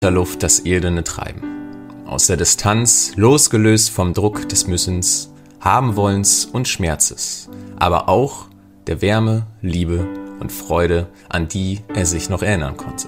der Luft das irdene Treiben. Aus der Distanz, losgelöst vom Druck des Müssens, Habenwollens und Schmerzes, aber auch der Wärme, Liebe und Freude, an die er sich noch erinnern konnte.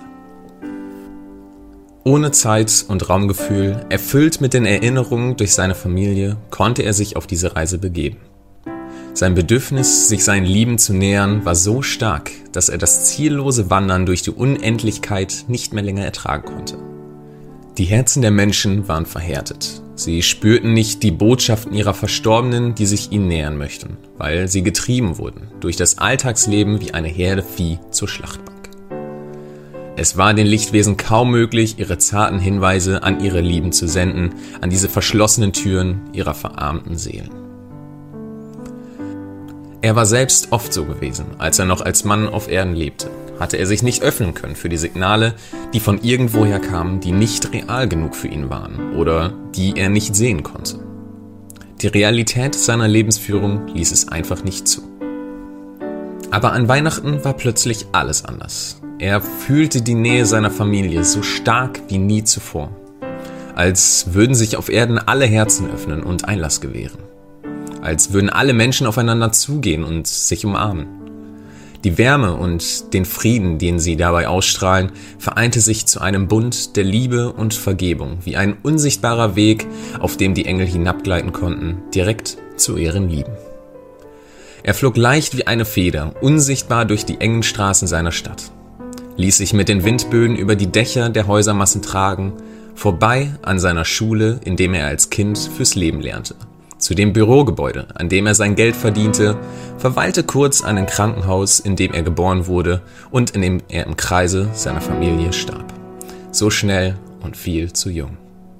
Ohne Zeit- und Raumgefühl, erfüllt mit den Erinnerungen durch seine Familie, konnte er sich auf diese Reise begeben. Sein Bedürfnis, sich seinen Lieben zu nähern, war so stark, dass er das ziellose Wandern durch die Unendlichkeit nicht mehr länger ertragen konnte. Die Herzen der Menschen waren verhärtet. Sie spürten nicht die Botschaften ihrer Verstorbenen, die sich ihnen nähern möchten, weil sie getrieben wurden durch das Alltagsleben wie eine Herde Vieh zur Schlachtbank. Es war den Lichtwesen kaum möglich, ihre zarten Hinweise an ihre Lieben zu senden, an diese verschlossenen Türen ihrer verarmten Seelen. Er war selbst oft so gewesen, als er noch als Mann auf Erden lebte. Hatte er sich nicht öffnen können für die Signale, die von irgendwoher kamen, die nicht real genug für ihn waren oder die er nicht sehen konnte. Die Realität seiner Lebensführung ließ es einfach nicht zu. Aber an Weihnachten war plötzlich alles anders. Er fühlte die Nähe seiner Familie so stark wie nie zuvor. Als würden sich auf Erden alle Herzen öffnen und Einlass gewähren. Als würden alle Menschen aufeinander zugehen und sich umarmen. Die Wärme und den Frieden, den sie dabei ausstrahlen, vereinte sich zu einem Bund der Liebe und Vergebung, wie ein unsichtbarer Weg, auf dem die Engel hinabgleiten konnten, direkt zu ihren Lieben. Er flog leicht wie eine Feder, unsichtbar durch die engen Straßen seiner Stadt, ließ sich mit den Windböen über die Dächer der Häusermassen tragen, vorbei an seiner Schule, in dem er als Kind fürs Leben lernte. Zu dem Bürogebäude, an dem er sein Geld verdiente, verweilte kurz an ein Krankenhaus, in dem er geboren wurde und in dem er im Kreise seiner Familie starb. So schnell und viel zu jung.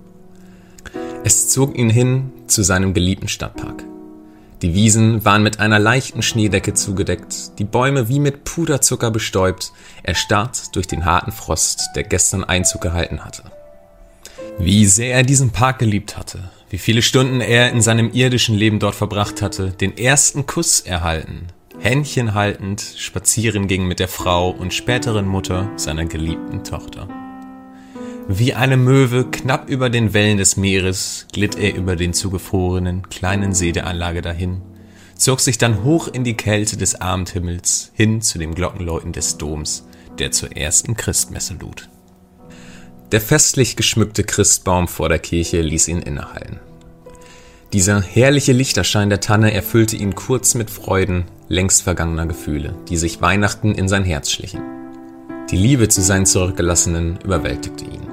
Es zog ihn hin zu seinem geliebten Stadtpark. Die Wiesen waren mit einer leichten Schneedecke zugedeckt, die Bäume wie mit Puderzucker bestäubt, erstarrt durch den harten Frost, der gestern Einzug gehalten hatte. Wie sehr er diesen Park geliebt hatte, wie viele Stunden er in seinem irdischen Leben dort verbracht hatte, den ersten Kuss erhalten, Händchen haltend, spazieren ging mit der Frau und späteren Mutter seiner geliebten Tochter. Wie eine Möwe knapp über den Wellen des Meeres glitt er über den zugefrorenen kleinen See der Anlage dahin, zog sich dann hoch in die Kälte des Abendhimmels hin zu dem Glockenläuten des Doms, der zur ersten Christmesse lud. Der festlich geschmückte Christbaum vor der Kirche ließ ihn innehalten. Dieser herrliche Lichterschein der Tanne erfüllte ihn kurz mit Freuden längst vergangener Gefühle, die sich Weihnachten in sein Herz schlichen. Die Liebe zu seinen Zurückgelassenen überwältigte ihn.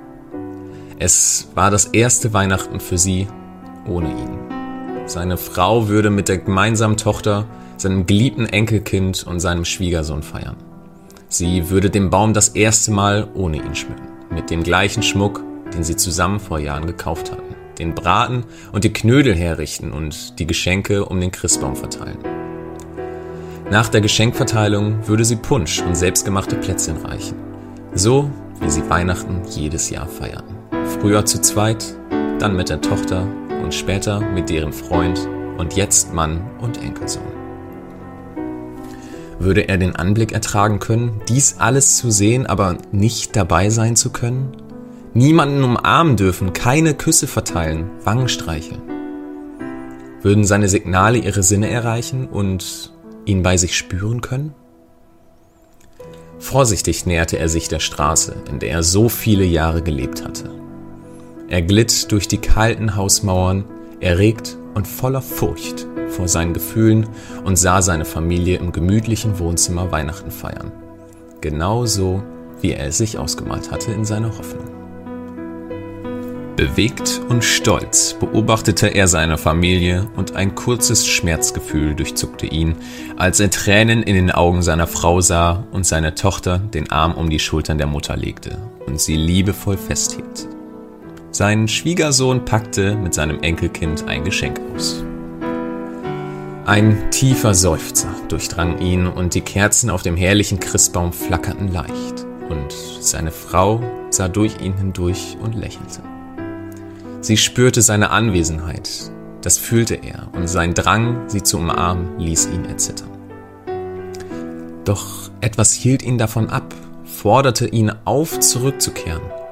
Es war das erste Weihnachten für sie ohne ihn. Seine Frau würde mit der gemeinsamen Tochter, seinem geliebten Enkelkind und seinem Schwiegersohn feiern. Sie würde den Baum das erste Mal ohne ihn schmücken, mit dem gleichen Schmuck, den sie zusammen vor Jahren gekauft hatten, den Braten und die Knödel herrichten und die Geschenke um den Christbaum verteilen. Nach der Geschenkverteilung würde sie Punsch und selbstgemachte Plätzchen reichen, so wie sie Weihnachten jedes Jahr feierten. Früher zu zweit, dann mit der Tochter und später mit deren Freund und jetzt Mann und Enkelsohn. Würde er den Anblick ertragen können, dies alles zu sehen, aber nicht dabei sein zu können? Niemanden umarmen dürfen, keine Küsse verteilen, Wangen streicheln. Würden seine Signale ihre Sinne erreichen und ihn bei sich spüren können? Vorsichtig näherte er sich der Straße, in der er so viele Jahre gelebt hatte. Er glitt durch die kalten Hausmauern, erregt und voller Furcht vor seinen Gefühlen und sah seine Familie im gemütlichen Wohnzimmer Weihnachten feiern. Genauso, wie er es sich ausgemalt hatte in seiner Hoffnung. Bewegt und stolz beobachtete er seine Familie und ein kurzes Schmerzgefühl durchzuckte ihn, als er Tränen in den Augen seiner Frau sah und seine Tochter den Arm um die Schultern der Mutter legte und sie liebevoll festhielt. Sein Schwiegersohn packte mit seinem Enkelkind ein Geschenk aus. Ein tiefer Seufzer durchdrang ihn und die Kerzen auf dem herrlichen Christbaum flackerten leicht und seine Frau sah durch ihn hindurch und lächelte. Sie spürte seine Anwesenheit, das fühlte er und sein Drang, sie zu umarmen, ließ ihn erzittern. Doch etwas hielt ihn davon ab, forderte ihn auf, zurückzukehren.